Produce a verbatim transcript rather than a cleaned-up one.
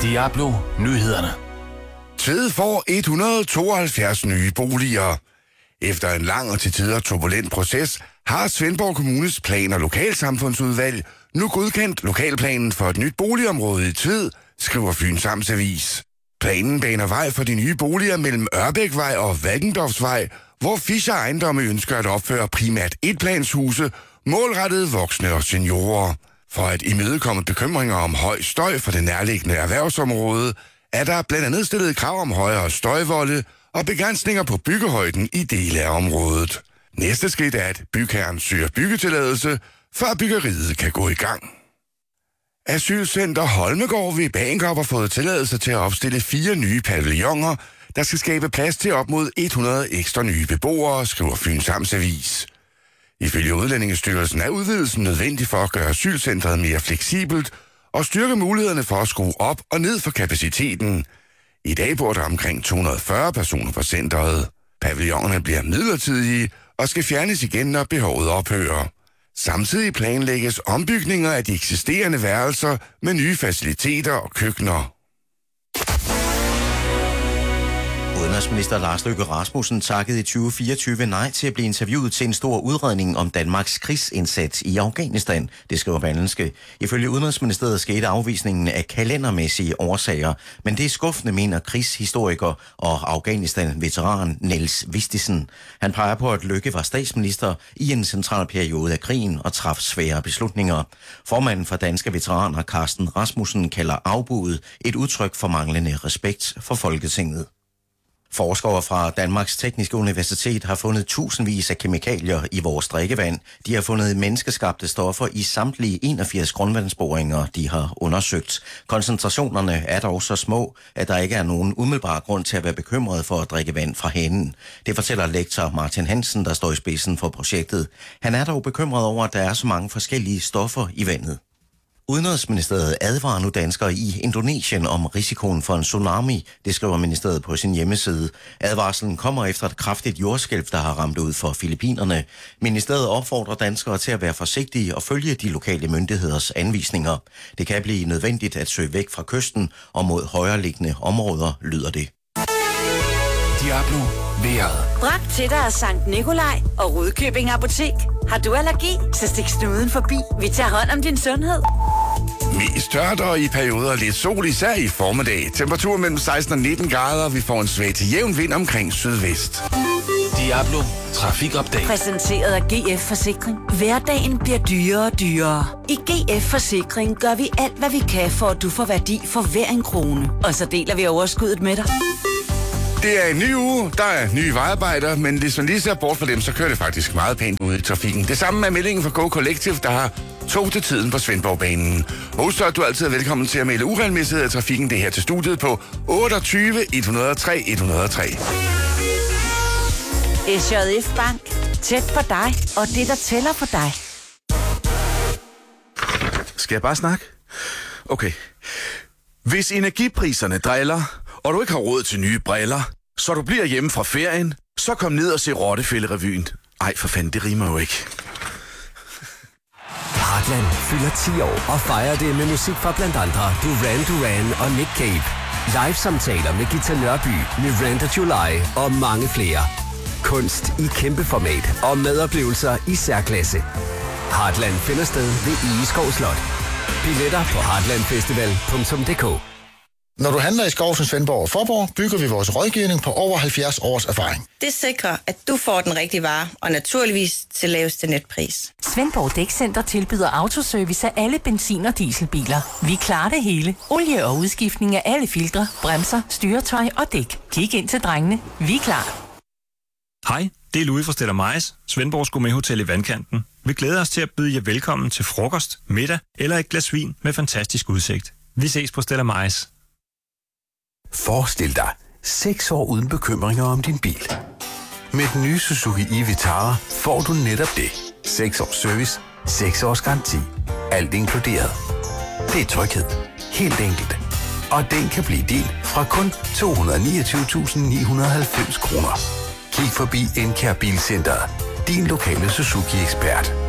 Diablo Nyhederne. Tved får et hundrede og tooghalvfjerds nye boliger. Efter en lang og til tider turbulent proces har Svendborg Kommunes plan- og lokalsamfundsudvalg nu godkendt lokalplanen for et nyt boligområde i Tved, skriver Fyns Amtsavis. Planen baner vej for de nye boliger mellem Ørbækvej og Valkendorfsvej, hvor Fischer Ejendomme ønsker at opføre primært etplanshuse, målrettede voksne og seniorer. For at imødekomme bekymringer om høj støj for det nærliggende erhvervsområde, er der blandt andet stillet krav om højere støjvolde og begrænsninger på byggehøjden i dele af området. Næste skridt er, at bygherren søger byggetilladelse, før byggeriet kan gå i gang. Asylcenter Holmegård ved Bagenkop har fået tilladelse til at opstille fire nye pavilloner, der skal skabe plads til op mod hundrede ekstra nye beboere, skriver Fyns Amtsavis. Ifølge Udlændingestyrelsen er udvidelsen nødvendig for at gøre asylcentret mere fleksibelt og styrke mulighederne for at skrue op og ned for kapaciteten. I dag bor der omkring to hundrede og fyrre personer på centret. Pavillonerne bliver midlertidige og skal fjernes igen, når behovet ophører. Samtidig planlægges ombygninger af de eksisterende værelser med nye faciliteter og køkkener. Udenrigsminister Lars Løkke Rasmussen takkede i tyve fireogtyve nej til at blive interviewet til en stor udredning om Danmarks krigsindsats i Afghanistan, det skriver Berlingske. Ifølge Udenrigsministeriet skete afvisningen af kalendermæssige årsager, men det er skuffende, mener krigshistoriker og Afghanistan-veteran Niels Vistisen. Han peger på, at Løkke var statsminister i en central periode af krigen og traf svære beslutninger. Formanden for Danske Veteraner, Carsten Rasmussen, kalder afbuddet et udtryk for manglende respekt for Folketinget. Forskere fra Danmarks Tekniske Universitet har fundet tusindvis af kemikalier i vores drikkevand. De har fundet menneskeskabte stoffer i samtlige enogfirs grundvandsboringer, de har undersøgt. Koncentrationerne er dog så små, at der ikke er nogen umiddelbar grund til at være bekymret for at drikke vand fra hanen. Det fortæller lektor Martin Hansen, der står i spidsen for projektet. Han er dog bekymret over, at der er så mange forskellige stoffer i vandet. Udenrigsministeriet advarer nu danskere i Indonesien om risikoen for en tsunami, det skriver ministeriet på sin hjemmeside. Advarslen kommer efter et kraftigt jordskælv, der har ramt ud for Filippinerne. Ministeriet opfordrer danskere til at være forsigtige og følge de lokale myndigheders anvisninger. Det kan blive nødvendigt at søge væk fra kysten og mod højreliggende områder, lyder det. Diablo vejret. Bragt til dig af Sankt Nikolaj og Rudkøbing Apotek. Har du allergi, så stik snuden forbi. Vi tager hånd om din sundhed. Mest tørt og i perioder lidt sol, især i formiddag. Temperatur mellem seksten og nitten grader. Vi får en svag til jævn vind omkring sydvest. Diablo Trafikupdate. Præsenteret af G F Forsikring. Hverdagen bliver dyrere og dyrere. I G F Forsikring gør vi alt, hvad vi kan, for at du får værdi for hver en krone. Og så deler vi overskuddet med dig. Det er en ny uge, der er nye vejarbejder, men hvis man lige ser bort fra dem, så kører det faktisk meget pænt ud i trafikken. Det samme er meldingen fra Go Collective, der har tog til tiden på Svendborgbanen. Husk så, at du altid er velkommen til at melde uregelmæssighed af trafikken, det her til studiet på otteogtyve et hundrede og tre et hundrede og tre. S J F Bank. Tæt på dig, og det, der tæller for dig. Skal jeg bare snakke? Okay. Hvis energipriserne driller, og du ikke har råd til nye briller, så du bliver hjemme fra ferien, så kom ned og se Rottefælde-revyen. Ej, for fanden, det rimer jo ikke. Heartland fylder ti år og fejrer det med musik fra blandt andre Duran Duran og Nick Cave. Live-samtaler med Gita Nørby, Miranda July og mange flere. Kunst i kæmpe format og medoplevelser i særklasse. Heartland finder sted ved Egeskov Slot. Billetter på heartlandfestival punktum d k. Når du handler i Skovsen, Svendborg og Forborg, bygger vi vores rådgivning på over halvfjerds års erfaring. Det sikrer, at du får den rigtige vare, og naturligvis til laveste netpris. Svendborg Dækcenter tilbyder autoservice af alle benzin- og dieselbiler. Vi klarer det hele. Olie og udskiftning af alle filtre, bremser, styretøj og dæk. Kig ind til drengene. Vi er klar. Hej, det er Louis fra Stella Meis, Svendborgs Gourmet-hotel i Vandkanten. Vi glæder os til at byde jer velkommen til frokost, middag eller et glas vin med fantastisk udsigt. Vi ses på Stella Meis. Forestil dig seks år uden bekymringer om din bil. Med den nye Suzuki e-Vitara får du netop det. seks års service, seks års garanti. Alt inkluderet. Det er tryghed. Helt enkelt. Og den kan blive din fra kun to hundrede og niogtyve tusind ni hundrede og halvfems kroner. Kig forbi Encare Bilcenteret. Din lokale Suzuki-ekspert.